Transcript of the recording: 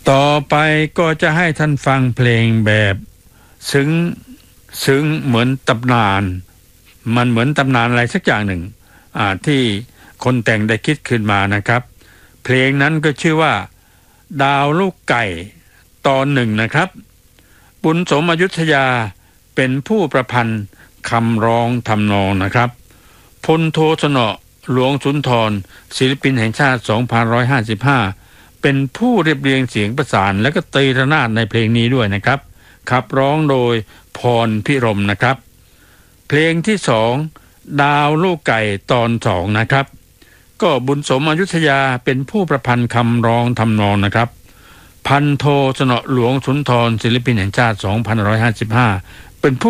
ต่อไปก็จะให้ท่านฟังเพลงแบบซึ้งเหมือนตำนานมันเหมือนตำนานอะไรสักอย่างหนึ่งที่คนแต่งได้คิดขึ้นมานะครับเพลงนั้นก็ชื่อว่าดาวลูกไก่ตอนหนึ่งนะครับบุญสมอยุธยาเป็นผู้ประพันธ์คำร้องทำนองนะครับพลโทสนอหลวงสุนทรศิลปินแห่งชาติ 2555 เป็นผู้เรียบเรียงเสียงประสานและก็ตีระนาดในเพลงนี้ด้วยนะครับขับร้องโดยพรพิรมนะครับเพลงที่สองดาวลูกไก่ตอนสองนะครับก็บุญสมอยุธยาเป็นผู้ประพันธ์คำร้องทำนองนะครับพันโทสนอหลวงสุนทรศิลปินแห่งชาติ 2555 เป็นผู้